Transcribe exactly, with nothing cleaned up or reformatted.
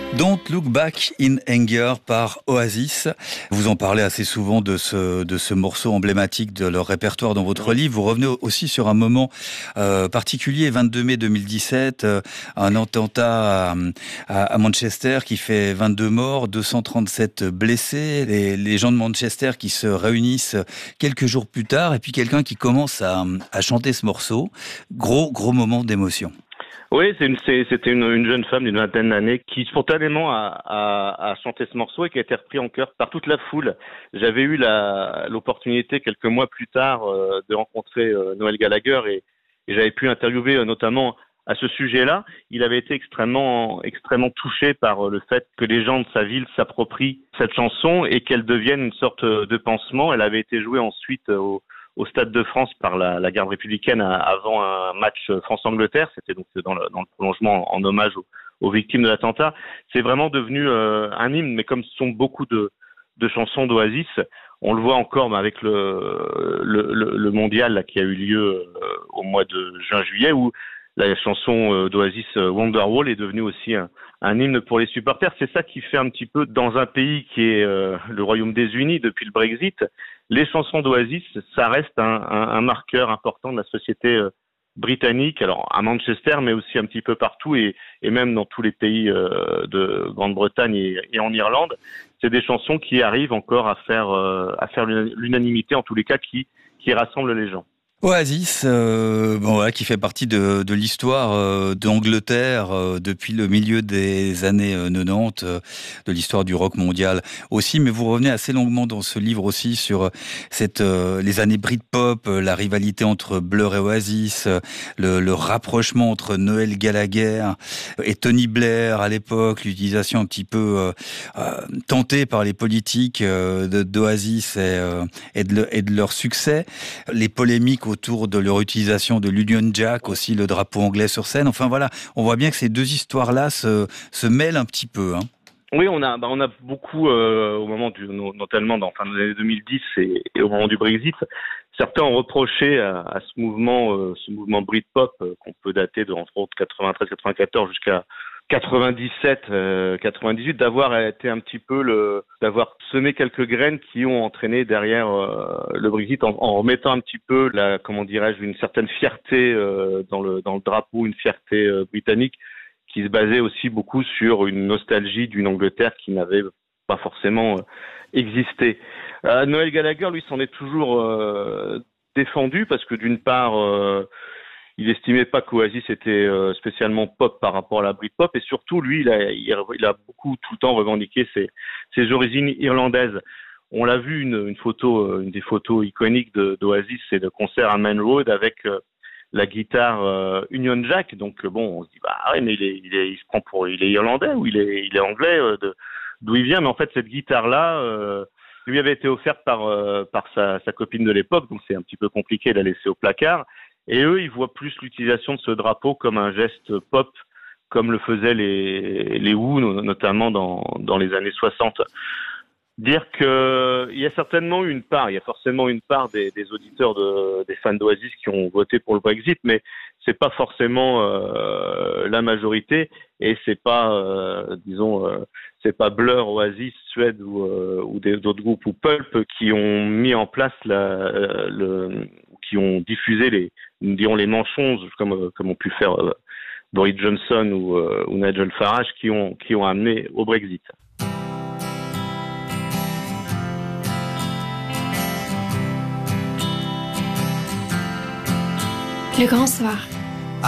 Don't Look Back in Anger par Oasis. Vous en parlez assez souvent de ce, de ce morceau emblématique de leur répertoire dans votre livre. Vous revenez aussi sur un moment euh, particulier, vingt-deux mai deux mille dix-sept, euh, un attentat à, à, à Manchester qui fait vingt-deux morts, deux cent trente-sept blessés, les, les gens de Manchester qui se réunissent quelques jours plus tard, et puis quelqu'un qui commence à, à chanter ce morceau. Gros, gros moment d'émotion. Oui, c'est une, c'est, c'était une, une jeune femme d'une vingtaine d'années qui spontanément a, a, a chanté ce morceau et qui a été repris en chœur par toute la foule. J'avais eu la, l'opportunité quelques mois plus tard euh, de rencontrer euh, Noel Gallagher et, et j'avais pu interviewer euh, notamment à ce sujet-là. Il avait été extrêmement, extrêmement touché par euh, le fait que les gens de sa ville s'approprient cette chanson et qu'elle devienne une sorte de pansement. Elle avait été jouée ensuite euh, au au Stade de France par la, la garde républicaine à, avant un match France-Angleterre. C'était donc dans le, dans le prolongement en, en hommage aux, aux victimes de l'attentat. C'est vraiment devenu euh, un hymne, mais comme ce sont beaucoup de, de chansons d'Oasis, on le voit encore bah, avec le, le, le, le mondial là, qui a eu lieu euh, au mois de juin-juillet, où la chanson euh, d'Oasis euh, Wonderwall est devenue aussi un, un hymne pour les supporters. C'est ça qui fait un petit peu, dans un pays qui est euh, le Royaume des Unis depuis le Brexit, les chansons d'Oasis, ça reste un, un, un marqueur important de la société euh, britannique, alors à Manchester, mais aussi un petit peu partout, et, et même dans tous les pays euh, de Grande-Bretagne et, et en Irlande. C'est des chansons qui arrivent encore à faire, euh, à faire l'unanimité, en tous les cas, qui, qui rassemblent les gens. Oasis, euh, bon, voilà, qui fait partie de, de l'histoire euh, d'Angleterre euh, depuis le milieu des années euh, quatre-vingt-dix, euh, de l'histoire du rock mondial aussi. Mais vous revenez assez longuement dans ce livre aussi sur cette, euh, les années Britpop, euh, la rivalité entre Blur et Oasis, euh, le, le rapprochement entre Noel Gallagher et Tony Blair à l'époque, l'utilisation un petit peu euh, euh, tentée par les politiques euh, de, d'Oasis et, euh, et, de, et de leur succès, les polémiques autour de leur utilisation de l'Union Jack, aussi le drapeau anglais sur scène. Enfin voilà, on voit bien que ces deux histoires-là se, se mêlent un petit peu. Hein. Oui, on a, bah, on a beaucoup, euh, au moment du, notamment dans fin des années deux mille dix et, et au moment du Brexit, certains ont reproché à, à ce mouvement, euh, ce mouvement Britpop euh, qu'on peut dater de entre autres quatre-vingt-treize quatre-vingt-quatorze jusqu'à quatre-vingt-dix-sept, euh, quatre-vingt-dix-huit, d'avoir été un petit peu le, d'avoir semé quelques graines qui ont entraîné derrière euh, le Brexit en, en remettant un petit peu la, comment dirais-je, une certaine fierté euh, dans le dans le drapeau, une fierté euh, britannique qui se basait aussi beaucoup sur une nostalgie d'une Angleterre qui n'avait pas forcément euh, existé. Euh, Noel Gallagher, lui, s'en est toujours euh, défendu parce que d'une part euh, il estimait pas qu'Oasis était euh, spécialement pop par rapport à la Britpop, et surtout lui, il a, il a beaucoup tout le temps revendiqué ses, ses origines irlandaises. On l'a vu, une, une photo, une des photos iconiques de, d'Oasis, c'est le concert à Main Road avec euh, la guitare euh, Union Jack. Donc bon, on se dit bah ouais, mais il est, il est, il se prend pour, il est irlandais ou il est, il est anglais, euh, de, d'où il vient. Mais en fait, cette guitare-là euh, lui avait été offerte par euh, par sa, sa copine de l'époque, donc c'est un petit peu compliqué de la laisser au placard. Et eux, ils voient plus l'utilisation de ce drapeau comme un geste pop, comme le faisaient les, les Who, notamment dans, dans les années soixante. Dire que il y a certainement une part, il y a forcément une part des, des auditeurs de, des fans d'Oasis qui ont voté pour le Brexit, mais c'est pas forcément euh, la majorité, et c'est pas, euh, disons, euh, c'est pas Blur, Oasis, Suède ou, euh, ou des, d'autres groupes ou Pulp qui ont mis en place la, le, qui ont diffusé les, nous dirons les mensonges, comme comme ont pu faire euh, Boris Johnson ou, euh, ou Nigel Farage, qui ont qui ont amené au Brexit. Le Grand Soir.